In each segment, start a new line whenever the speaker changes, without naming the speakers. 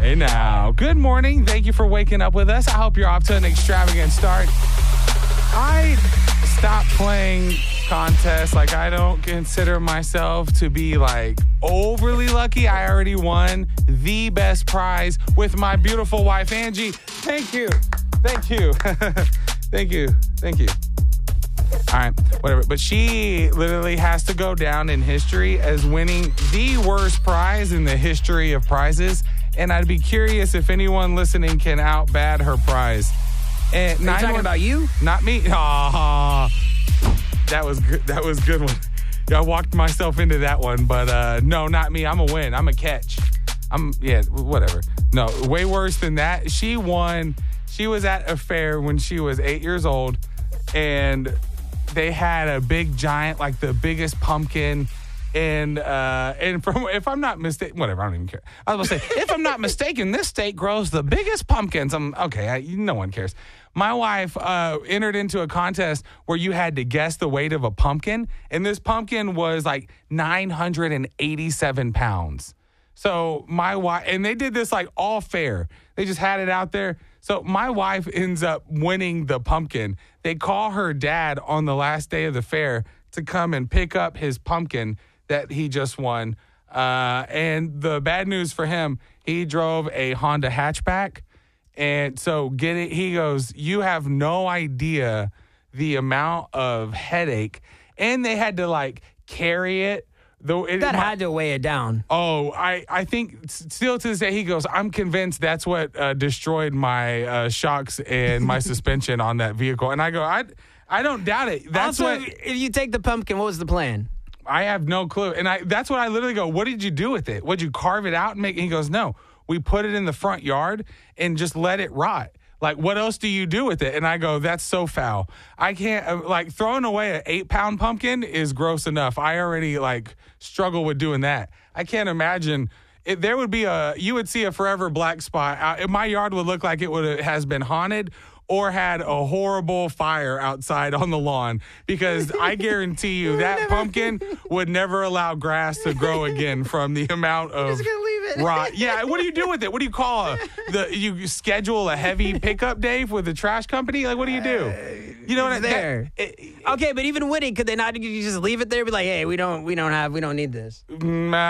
Hey now, good morning. Thank you for waking up with us. I hope you're off to an extravagant start. I stopped playing contests. Like, I don't consider myself to be like overly lucky. I already won the best prize with my beautiful wife, Angie. Thank you. Thank you. Thank you. Thank you. All right, whatever. But she literally has to go down in history as winning the worst prize in the history of prizes. And I'd be curious if anyone listening can outbad her prize. And
Are you talking about you?
Not me. Aw, that was good. That was a good one. I walked myself into that one, but no, not me. I'm a win. I'm a catch. Whatever. No, way worse than that. She won. She was at a fair when she was 8 years old, and they had a big giant, like the biggest pumpkin. And from, if I'm not mistaken, whatever, I don't even care. I was going to say, if I'm not mistaken, this state grows the biggest pumpkins. No one cares. My wife entered into a contest where you had to guess the weight of a pumpkin, and this pumpkin was like 987 pounds. So my wife, and they did this like all fair. They just had it out there. So my wife ends up winning the pumpkin. They call her dad on the last day of the fair to come and pick up his pumpkin that he just won. And the bad news for him, he drove a Honda hatchback. And so he goes, you have no idea the amount of headache. And they had to like carry it.
That had to weigh it down.
Oh, I think still to this day, he goes, I'm convinced that's what destroyed my shocks and my suspension on that vehicle. And I go, I don't doubt it. That's
also, if you take the pumpkin, what was the plan?
I have no clue. And that's what I literally go, what did you do with it? Would you carve it out and make it? He goes, no, we put it in the front yard and just let it rot. Like, what else do you do with it? And I go, that's so foul. I can't, throwing away an 8-pound pumpkin is gross enough. I already, struggle with doing that. I can't imagine. There would be you would see a forever black spot. My yard would look like it has been haunted or had a horrible fire outside on the lawn, because I guarantee you that pumpkin would never allow grass to grow again from the amount of
just gonna leave it.
rot. Yeah, what do you do with it? What do you call you schedule a heavy pickup day with the trash company? Like, what do you do? You know what?
Okay, but even winning, could they not just leave it there? Be like, hey, we don't need this.
They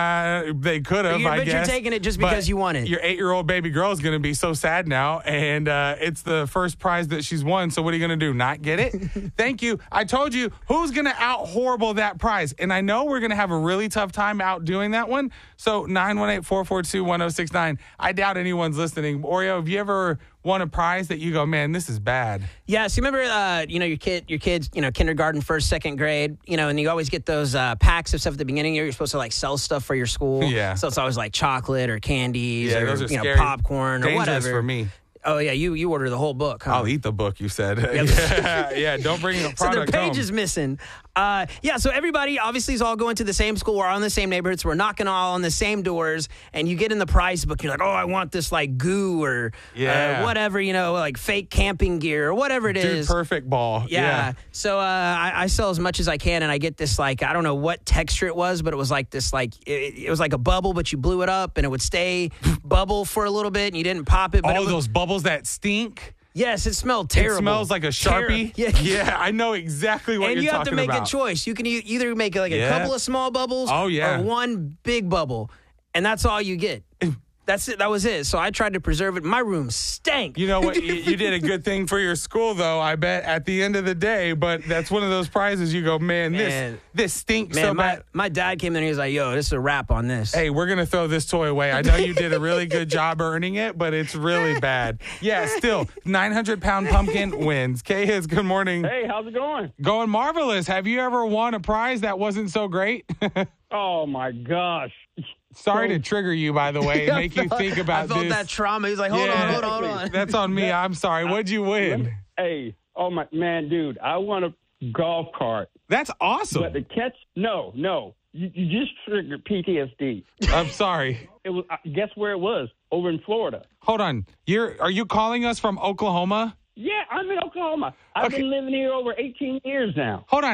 could have. I
guess. But you're taking it just because you want it.
Your 8-year-old baby girl is going to be so sad now, and it's the first prize that she's won. So what are you going to do? Not get it? Thank you. I told you who's going to out horrible that prize, and I know we're going to have a really tough time out doing that one. So 918-442-1069. I doubt anyone's listening. Oreo, have you ever won a prize that you go, man, this is bad?
Yeah, so you remember, your kids, kindergarten, first, second grade, and you always get those packs of stuff at the beginning. You're supposed to sell stuff for your school.
Yeah.
So it's always like chocolate or candies or
those are scary.
Popcorn or
Dangerous
whatever.
for me.
Oh yeah, you order the whole book. Huh?
I'll eat the book, you said.
Yep.
yeah. Don't bring a product
so their page
home.
is missing. So everybody obviously is all going to the same school. We're all in the same neighborhood, so we're knocking all on the same doors. And you get in the prize book, you're like, oh, I want this goo or whatever, fake camping gear or whatever it is.
Dude, perfect ball. Yeah.
So I sell as much as I can, and I get this I don't know what texture it was, but it was like this it was like a bubble, but you blew it up and it would stay bubble for a little bit, and you didn't pop it. But
all those bubbles that stink.
Yes, it smelled terrible.
It smells like a Sharpie.
Yeah,
I know exactly what you're talking about.
And you have to make a choice. You can either make a couple of small bubbles or one big bubble, and that's all you get. That's it. That was it. So I tried to preserve it. My room stank.
You know what? You did a good thing for your school, though, I bet, at the end of the day. But that's one of those prizes you go, man, this stinks so bad.
My dad came in and he was like, yo, this is a wrap on this.
Hey, we're going to throw this toy away. I know you did a really good job earning it, but it's really bad. Yeah, still, 900-pound pumpkin wins. K-Hits, good morning.
Hey, how's it going?
Going marvelous. Have you ever won a prize that wasn't so great?
Oh, my gosh.
Sorry to trigger you, by the way, and make you think about this.
I felt that trauma. He's like, hold on.
That's on me. I'm sorry. What'd you win?
Hey, oh, my man, dude, I won a golf cart.
That's awesome.
But the catch, no. You just triggered PTSD.
I'm sorry.
It was. Guess where it was? Over in Florida.
Hold on. Are you calling us from Oklahoma?
Yeah, I'm in Oklahoma. I've been living here over 18 years now.
Hold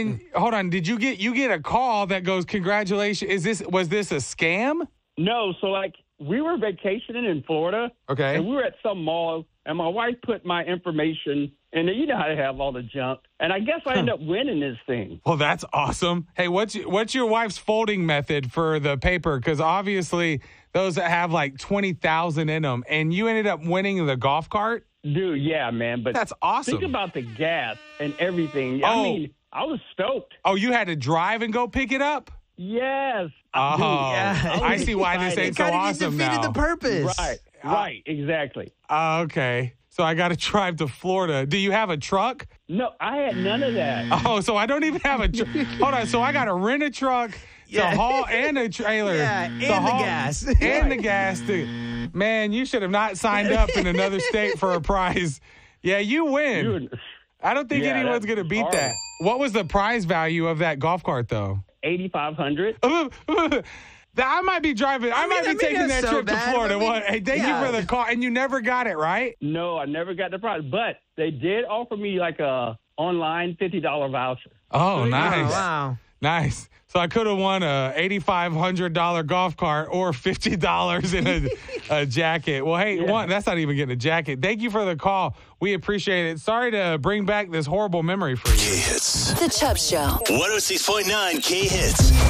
on. Did you get a call that goes, congratulations? Was this a scam?
No, so we were vacationing in Florida.
Okay.
And we were at some mall, and my wife put my information in there. You know how to have all the junk. And I guess I ended up winning this thing.
Well, that's awesome. Hey, what's your wife's folding method for the paper? Because obviously those that have like 20,000 in them, and you ended up winning the golf cart?
Dude, yeah, man. But
that's awesome.
Think about the gas and everything. I mean, I was stoked.
Oh, you had to drive and go pick it up?
Yes.
Oh,
Dude, yeah.
I see why this ain't so awesome now.
Defeated the purpose.
Right, exactly.
Okay. So I got to drive to Florida. Do you have a truck?
No, I had none of that.
Oh, so I don't even have a truck. Hold on. So I got to rent a truck to haul and a trailer.
Yeah, and the gas.
And the gas. Man, you should have not signed up in another state for a prize. Yeah, you win.
Dude,
I don't think anyone's going to beat that. What was the prize value of that golf cart, though?
$8,500.
I might be driving. I might be taking that trip to Florida. Hey, thank you for the call. And you never got it, right?
No, I never got the prize. But they did offer me like a online $50 voucher.
Oh, nice.
Oh, wow.
Nice. So I could have won a $8,500 golf cart or $50 in a jacket. Well, hey, that's not even getting a jacket. Thank you for the call. We appreciate it. Sorry to bring back this horrible memory for you.
K-Hits. The Chubb Show. 106.9 K-Hits.